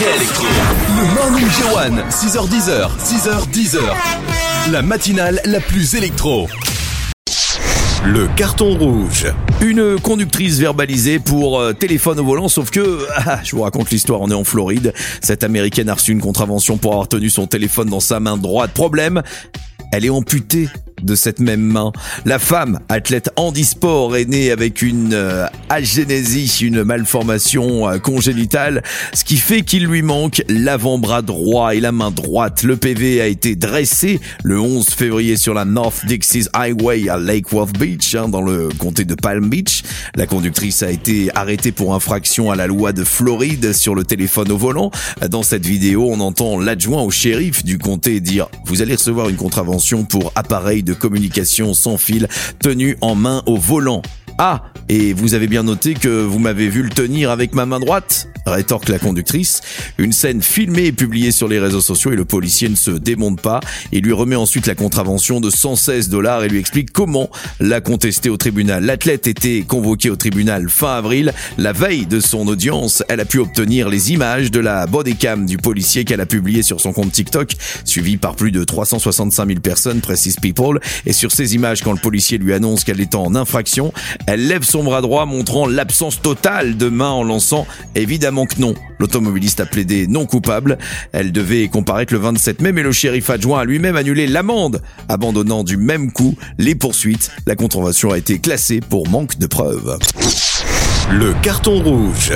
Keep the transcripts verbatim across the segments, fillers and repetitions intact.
méga électro. Le Morning J un, six heures dix, six heures dix. La matinale la plus électro. Le carton rouge. Une conductrice verbalisée pour euh, téléphone au volant, sauf que, ah, je vous raconte l'histoire, on est en Floride. Cette américaine a reçu une contravention pour avoir tenu son téléphone dans sa main droite. Problème, elle est amputée de cette même main. La femme, athlète handisport, est née avec une euh, agénésie, une malformation euh, congénitale, ce qui fait qu'il lui manque l'avant-bras droit et la main droite. Le P V a été dressé le onze février sur la North Dixie Highway à Lake Worth Beach, hein, dans le comté de Palm Beach. La conductrice a été arrêtée pour infraction à la loi de Floride sur le téléphone au volant. Dans cette vidéo, on entend l'adjoint au shérif du comté dire « Vous allez recevoir une contravention pour appareil de communication sans fil tenu en main au volant. Ah, et vous avez bien noté que vous m'avez vu le tenir avec ma main droite ?» rétorque la conductrice. Une scène filmée et publiée sur les réseaux sociaux et le policier ne se démonte pas. Il lui remet ensuite la contravention de cent seize dollars et lui explique comment la contester au tribunal. L'athlète était convoquée au tribunal fin avril. La veille de son audience, elle a pu obtenir les images de la bodycam du policier qu'elle a publié sur son compte TikTok, suivi par plus de trois cent soixante-cinq mille personnes, précise People. Et sur ces images, quand le policier lui annonce qu'elle est en infraction, elle lève son bras droit montrant l'absence totale de main en lançant évidemment que non. L'automobiliste a plaidé non coupable. Elle devait comparaître le vingt-sept mai, mais le shérif adjoint a lui-même annulé l'amende, abandonnant du même coup les poursuites. La contravention a été classée pour manque de preuves. Le carton rouge.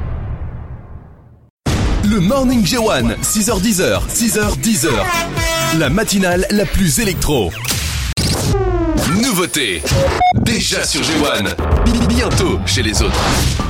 Le Morning J un, six heures dix, six heures dix. La matinale la plus électro. Nouveauté. Déjà sur J un. Bientôt chez les autres.